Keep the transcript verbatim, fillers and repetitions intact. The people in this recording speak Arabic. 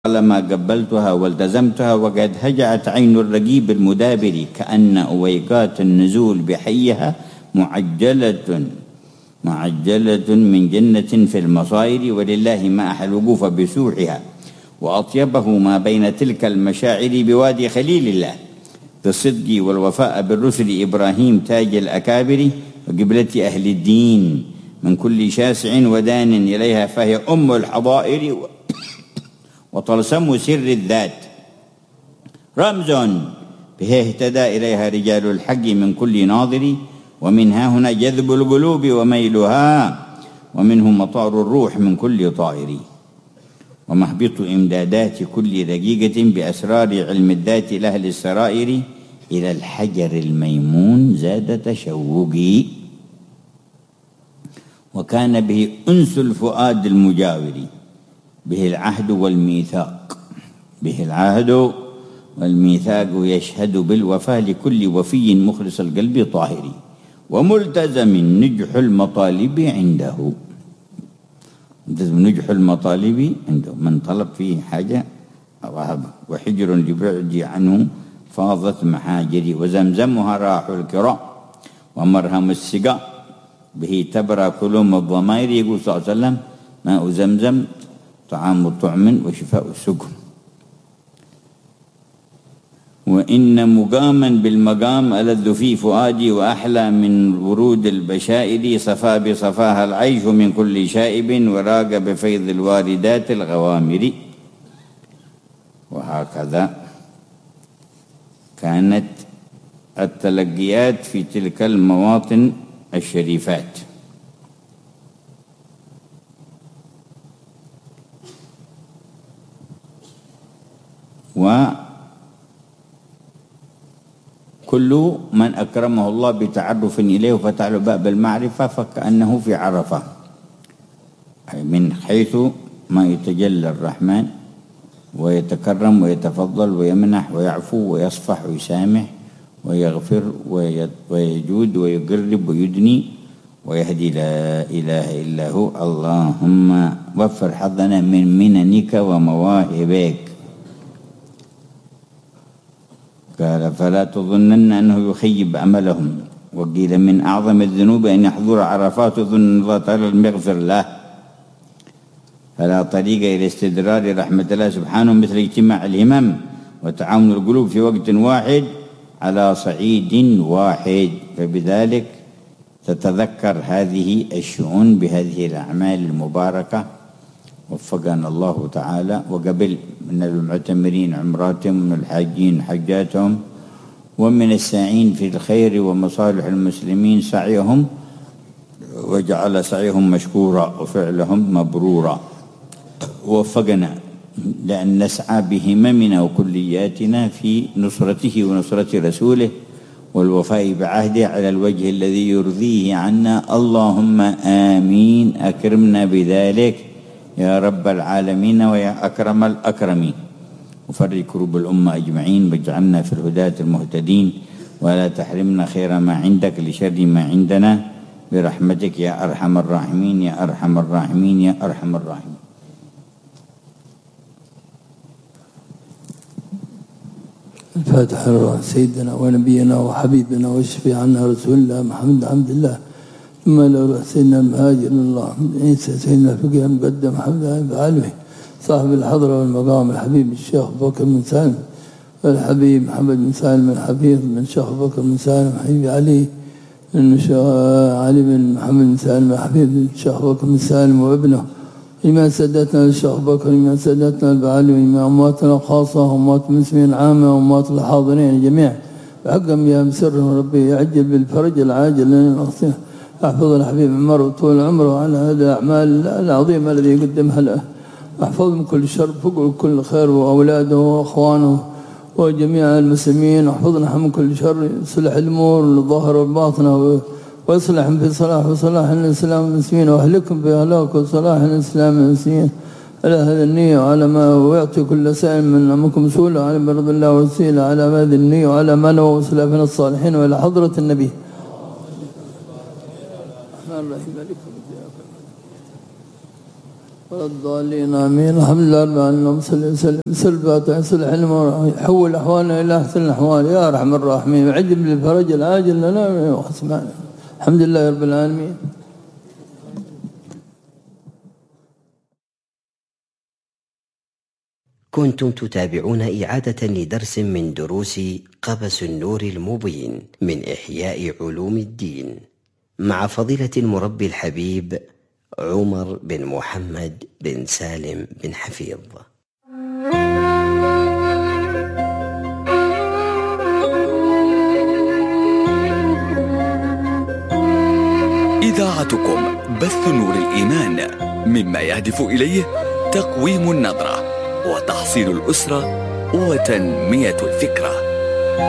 لما قبلتها والتزمتها وقد هجعت عين الرقيب المدابر كأن أويقات النزول بحيها معجلة معجلة من جنة في المصائر، ولله ما أحى الوقوف بسوحها وأطيبه ما بين تلك المشاعر بوادي خليل الله بالصدق والوفاء بالرسل إبراهيم تاج الأكابر وقبلة أهل الدين من كل شاسع ودان إليها، فهي أم الحضائر وطلسم سر الذات، رمز به اهتدى إليها رجال الحق من كل ناظر، ومنها هنا جذب القلوب وميلها، ومنه مطار الروح من كل طائر، ومهبط إمدادات كل رقيقة بأسرار علم الذات لأهل السرائر، إلى الحجر الميمون زاد تشوقي، وكان به أنس الفؤاد المجاور، به العهد والميثاق به العهد والميثاق يشهد بالوفاء لكل وفي مخلص القلب طاهر، وملتزم نجح المطالب عنده. ملتزم نجح المطالب عنده، من طلب فيه حاجة وهب، وحجر لبعد عنه فاضت محاجري، وزمزمها راح الكراء ومرهم السقاء، به تبرى كلوم الضمائر. يقول صلى الله عليه وسلم: ماء زمزم طعام طعم وشفاء السقم. وإن مقاما بالمقام ألذ في فؤادي، وأحلى من ورود البشائر، صفا بصفاها العيش من كل شائب، وراق بفيض الواردات الغوامر. وهكذا كانت التلقيات في تلك المواطن الشريفات. وكل من أكرمه الله بتعرف إليه وفتح له باب المعرفة فكأنه في عرفة، من حيث ما يتجلى الرحمن ويتكرم ويتفضل ويمنح ويعفو ويصفح ويسامح ويغفر ويجود ويقرب ويدني ويهدي لا إله إلا هو. اللهم وفر حظنا من مننك ومواهبك. قال: فلا تظنن أنه يخيب عملهم. وقيل: من أعظم الذنوب أن يحضر عرفات ظن الله تعالى المغفر له، فلا طريق إلى استدرار رحمة الله سبحانه مثل اجتماع الهمم وتعاون القلوب في وقت واحد على صعيد واحد، فبذلك تتذكر هذه الشؤون بهذه الأعمال المباركة. وفقنا الله تعالى، وقبل من المعتمرين عمراتهم، ومن الحاجين حجاتهم، ومن الساعين في الخير ومصالح المسلمين سعيهم، وجعل سعيهم مشكورا وفعلهم مبرورا. ووفقنا لأن نسعى بهممنا وكلياتنا في نصرته ونصرة رسوله والوفاء بعهده على الوجه الذي يرضيه عنا. اللهم آمين. أكرمنا بذلك يا رب العالمين ويا أكرم الأكرمين، وفرج كروب الأمة أجمعين، واجعلنا في الهداة المهتدين، ولا تحرمنا خير ما عندك لشر ما عندنا، برحمتك يا أرحم الراحمين يا أرحم الراحمين يا أرحم الراحمين. الفاتحة سيدنا ونبينا وحبيبنا وشفيعنا رسول الله محمد عبد الله، ثم لو سيدنا المهاجر الله عيسى سيدنا الفقيه المقدم محمد بعلوي صاحب الحضرة والمقام الحبيب الشيخ بكر بن سالم، والحبيب محمد بن سالم الحفيظ من شيخ بكر بن سالم، حبيب علي بن علي بن محمد بن سالم الحفيظ الشيخ بكر بن سالم وابنه، إمام سادتنا الشيخ بكر، إمام سادتنا البعلوي، إمام أمواتنا الخاصة وأموات المسلمين عامة وأموات الحاضرين جميعا، بحقهم يا مسرهم ربي يعجل بالفرج العاجل لنا، احفظ الحبيب عمر وطول عمره على هذه الأعمال العظيمة الذي يقدمها له، احفظه من كل شر فوق كل خير، وأولاده وأخوانه وجميع المسلمين، واحفظنا من كل شر، يصلح الأمور الظاهرة والباطنة، ويصلح في صلاح وصلاح الإسلام والمسلمين، وأهلكم في أهلاك وصلاح الإسلام والمسلمين، على هذه النية، وعلى ما ويعطي كل سائل من أمكم سؤله على مرض الله وسيلة على هذه النية، وعلى ما له وسلف من الصالحين، وإلى حضرة النبي. الرحمن الرحيم مالك يوم الدين. ولا الضالين آمين. الحمد لله رب العالمين. صلى وسلم سلبات يصلح علمه يحول أحوالنا إلى أحسن الأحوال يا أرحم الراحمين وعجب للفرج العاجل لنا واسمعنا. الحمد لله رب العالمين. كنتم تتابعون إعادة لدرس من دروس قبس النور المبين من إحياء علوم الدين مع فضيلة المربي الحبيب عمر بن محمد بن سالم بن حفيظ. إذاعتكم بث نور الإيمان مما يهدف إليه تقويم النظرة وتحصيل الأسرة وتنمية الفكرة.